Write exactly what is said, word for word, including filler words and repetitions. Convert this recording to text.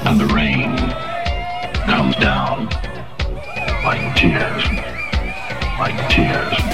and the rain comes down like tears, like tears.